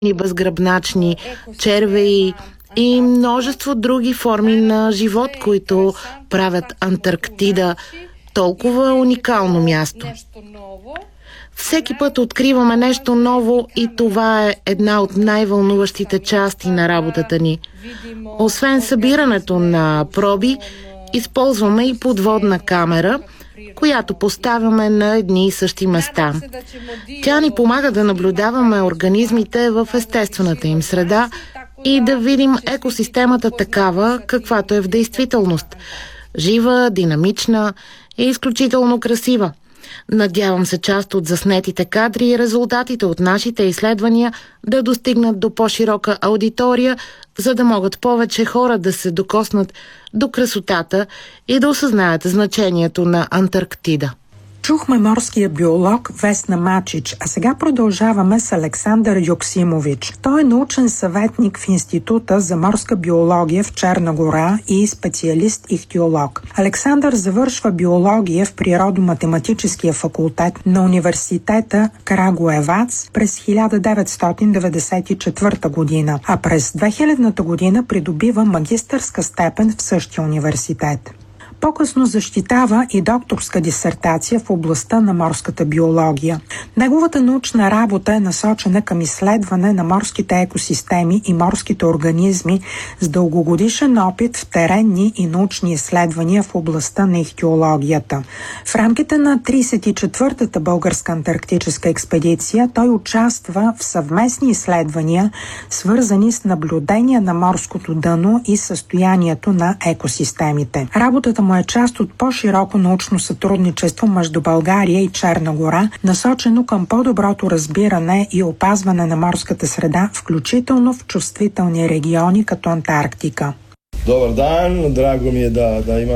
безгръбначни, червеи и множество други форми на живот, които правят Антарктида толкова уникално място. Всеки път откриваме нещо ново и това е една от най-вълнуващите части на работата ни. Освен събирането на проби, използваме и подводна камера, която поставяме на едни и същи места. Тя ни помага да наблюдаваме организмите в естествената им среда и да видим екосистемата такава, каквато е в действителност. Жива, динамична и изключително красива. Надявам се част от заснетите кадри и резултатите от нашите изследвания да достигнат до по-широка аудитория, за да могат повече хора да се докоснат до красотата и да осъзнаят значението на Антарктида. Чухме морския биолог Весна Мачич, а сега продължаваме с Александър Юксимович. Той е научен съветник в Института за морска биология в Черна гора и специалист-ихтиолог. Александър завършва биология в Природо-математическия факултет на университета Крагуевац през 1994 година, а през 2000 година придобива магистърска степен в същия университет. По-късно защитава и докторска дисертация в областта на морската биология. Неговата научна работа е насочена към изследване на морските екосистеми и морските организми с дългогодишен опит в теренни и научни изследвания в областта на ихтиологията. В рамките на 34-та българска антарктическа експедиция той участва в съвместни изследвания, свързани с наблюдения на морското дъно и състоянието на екосистемите. Работата му е част от по-широко научно сътрудничество между България и Черна гора, насочено към по-доброто разбиране и опазване на морската среда, включително в чувствителни региони като Антарктика. Добър ден, драго ми е да имам